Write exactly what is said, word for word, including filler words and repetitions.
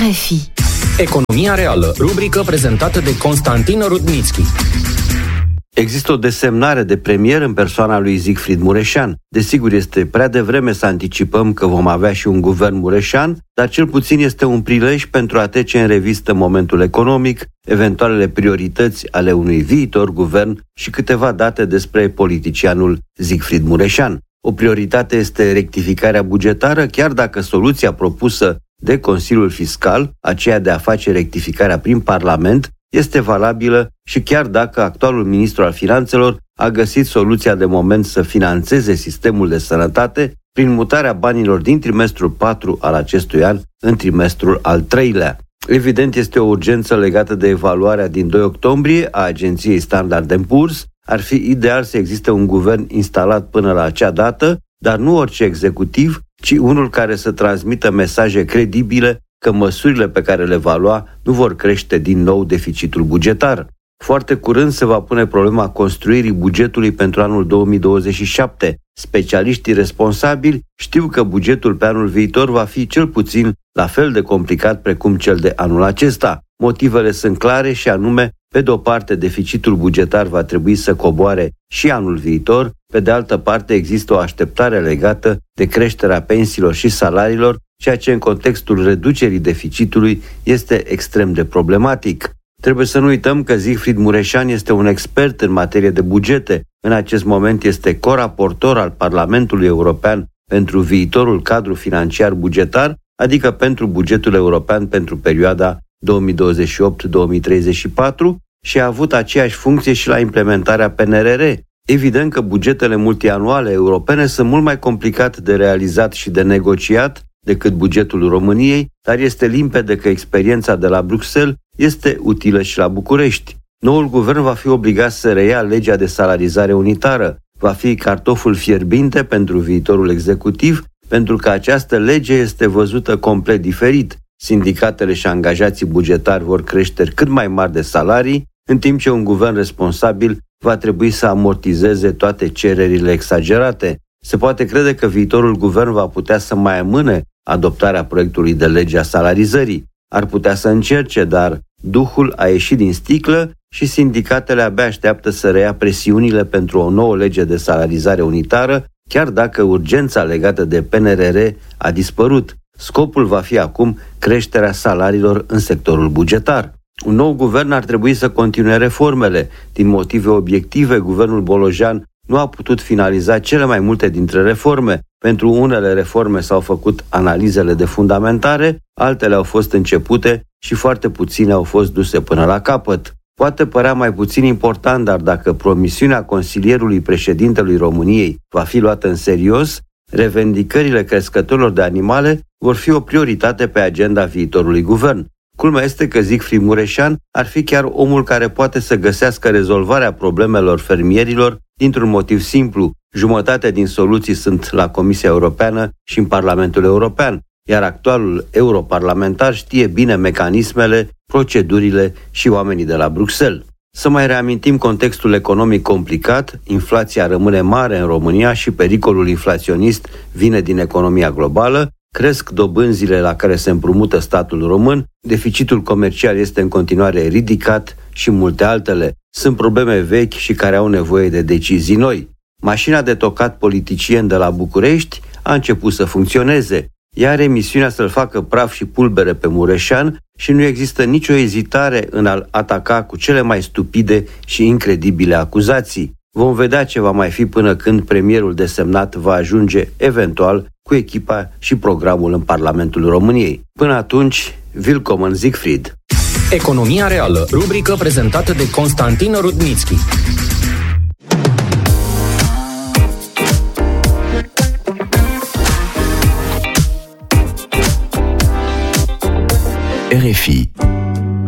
F I. Economia reală, rubrică prezentată de Constantin Rudnitschi. Există o desemnare de premier în persoana lui Siegfried Mureșan. Desigur, este prea devreme să anticipăm că vom avea și un guvern mureșan, dar cel puțin este un prilej pentru a trece în revistă momentul economic, eventualele priorități ale unui viitor guvern și câteva date despre politicianul Siegfried Mureșan. O prioritate este rectificarea bugetară, chiar dacă soluția propusă de Consiliul Fiscal, aceea de a face rectificarea prin Parlament, este valabilă și chiar dacă actualul ministru al Finanțelor a găsit soluția de moment să finanțeze sistemul de sănătate prin mutarea banilor din trimestrul patru al acestui an în trimestrul al treilea. Evident, este o urgență legată de evaluarea din doi octombrie a agenției Standard and Poor's. Ar fi ideal să existe un guvern instalat până la acea dată, dar nu orice executiv, ci unul care să transmită mesaje credibile că măsurile pe care le va lua nu vor crește din nou deficitul bugetar. Foarte curând se va pune problema construirii bugetului pentru anul două mii douăzeci și șapte. Specialiștii responsabili știu că bugetul pe anul viitor va fi cel puțin la fel de complicat precum cel de anul acesta. Motivele sunt clare și anume, pe de o parte, deficitul bugetar va trebui să coboare și anul viitor, pe de altă parte există o așteptare legată de creșterea pensiilor și salariilor, ceea ce în contextul reducerii deficitului este extrem de problematic. Trebuie să nu uităm că Siegfried Mureșan este un expert în materie de bugete. În acest moment este coraportor al Parlamentului European pentru viitorul cadru financiar bugetar, adică pentru bugetul european pentru perioada două mii douăzeci și opt - două mii treizeci și patru și a avut aceeași funcție și la implementarea P N R R. Evident că bugetele multianuale europene sunt mult mai complicat de realizat și de negociat decât bugetul României, dar este limpede că experiența de la Bruxelles este utilă și la București. Noul guvern va fi obligat să reia legea de salarizare unitară. Va fi cartoful fierbinte pentru viitorul executiv, pentru că această lege este văzută complet diferit. Sindicatele și angajații bugetari vor creșteri cât mai mari de salarii, în timp ce un guvern responsabil va trebui să amortizeze toate cererile exagerate. Se poate crede că viitorul guvern va putea să mai amâne adoptarea proiectului de lege a salarizării. Ar putea să încerce, dar duhul a ieșit din sticlă și sindicatele abia așteaptă să reia presiunile pentru o nouă lege de salarizare unitară, chiar dacă urgența legată de P N R R a dispărut. Scopul va fi acum creșterea salariilor în sectorul bugetar. Un nou guvern ar trebui să continue reformele. Din motive obiective, guvernul Bolojan nu a putut finaliza cele mai multe dintre reforme. Pentru unele reforme s-au făcut analizele de fundamentare, altele au fost începute și foarte puține au fost duse până la capăt. Poate părea mai puțin important, dar dacă promisiunea consilierului președintelui României va fi luată în serios, revendicările crescătorilor de animale vor fi o prioritate pe agenda viitorului guvern. Culmea este că Siegfried Mureșan ar fi chiar omul care poate să găsească rezolvarea problemelor fermierilor dintr-un motiv simplu. Jumătate din soluții sunt la Comisia Europeană și în Parlamentul European, iar actualul europarlamentar știe bine mecanismele, procedurile și oamenii de la Bruxelles. Să mai reamintim contextul economic complicat, inflația rămâne mare în România și pericolul inflaționist vine din economia globală, cresc dobânzile la care se împrumută statul român, deficitul comercial este în continuare ridicat și multe altele. Sunt probleme vechi și care au nevoie de decizii noi. Mașina de tocat politicien de la București a început să funcționeze. Ea are misiunea să-l facă praf și pulbere pe Mureșan și nu există nicio ezitare în a-l ataca cu cele mai stupide și incredibile acuzații. Vom vedea ce va mai fi până când premierul desemnat va ajunge, eventual, cu echipa și programul în Parlamentul României. Până atunci, willkommen Siegfried! Economia reală, rubrică prezentată de Constantin Rudnitschi. R F I